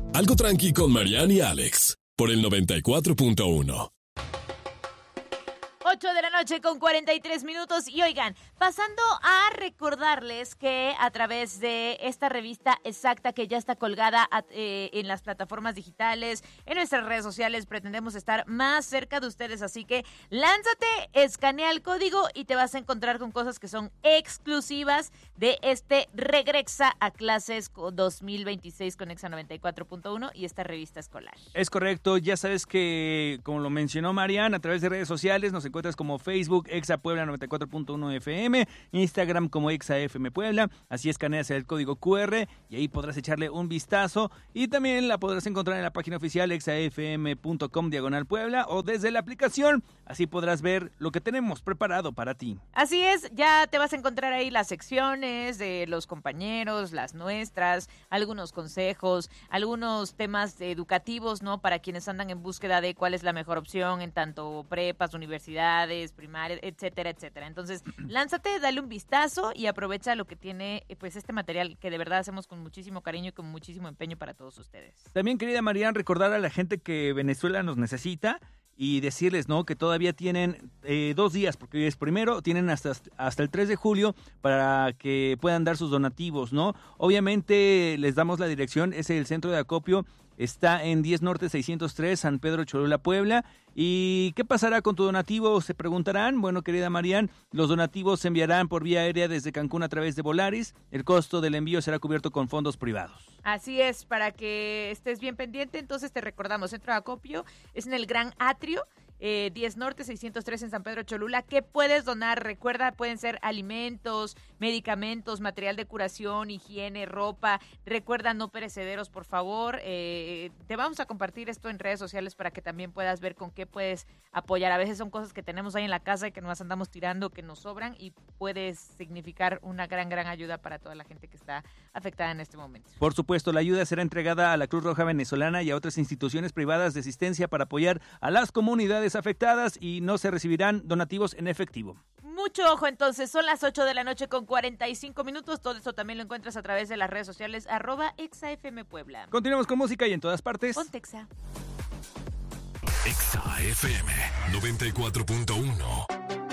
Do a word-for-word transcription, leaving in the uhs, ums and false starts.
Algo tranqui con Marianne y Alex, por el noventa y cuatro punto uno. ocho de la noche con cuarenta y tres minutos. Y oigan, pasando a recordarles que a través de esta revista exacta que ya está colgada a, eh, en las plataformas digitales, en nuestras redes sociales, pretendemos estar más cerca de ustedes. Así que lánzate, escanea el código y te vas a encontrar con cosas que son exclusivas de este Regresa a Clases dos mil veintiséis con Exa noventa y cuatro punto uno y esta revista escolar. Es correcto, ya sabes que, como lo mencionó Marianne, a través de redes sociales nos encuentras como Facebook, Exa Puebla noventa y cuatro punto uno F M, Instagram como Exa F M Puebla, así escaneas el código Q R y ahí podrás echarle un vistazo y también la podrás encontrar en la página oficial exafm punto com diagonal Puebla o desde la aplicación, así podrás ver lo que tenemos preparado para ti. Así es, ya te vas a encontrar ahí las secciones de los compañeros, las nuestras, algunos consejos, algunos temas educativos, ¿no? Para quienes andan en búsqueda de cuál es la mejor opción en tanto prepas, universidades, primarias, etcétera, etcétera. Entonces, lánzate, dale un vistazo y aprovecha lo que tiene pues este material que de verdad hacemos con muchísimo cariño y con muchísimo empeño para todos ustedes. También, querida Marianne, recordar a la gente que Venezuela nos necesita y decirles, ¿no?, que todavía tienen eh, dos días, porque es primero, tienen hasta, hasta el tres de julio para que puedan dar sus donativos, ¿no? Obviamente les damos la dirección, es el centro de acopio, está en diez Norte seiscientos tres, San Pedro Cholula, Puebla. ¿Y qué pasará con tu donativo? Se preguntarán. Bueno, querida Marianne, los donativos se enviarán por vía aérea desde Cancún a través de Volaris. El costo del envío será cubierto con fondos privados. Así es, para que estés bien pendiente, entonces te recordamos, centro de acopio es en el Gran Atrio, Eh, diez Norte seiscientos tres en San Pedro Cholula. ¿Qué puedes donar? Recuerda, pueden ser alimentos, medicamentos, material de curación, higiene, ropa. Recuerda, no perecederos, por favor. Eh, te vamos a compartir esto en redes sociales para que también puedas ver con qué puedes apoyar. A veces son cosas que tenemos ahí en la casa y que nos andamos tirando, que nos sobran y puede significar una gran, gran ayuda para toda la gente que está afectada en este momento. Por supuesto, la ayuda será entregada a la Cruz Roja Venezolana y a otras instituciones privadas de asistencia para apoyar a las comunidades afectadas y no se recibirán donativos en efectivo. Mucho ojo, entonces, son las ocho de la noche con cuarenta y cinco minutos. Todo esto también lo encuentras a través de las redes sociales, arroba Exa F M Puebla. Continuamos con música y en todas partes. Ponte Exa. Exa F M noventa y cuatro punto uno.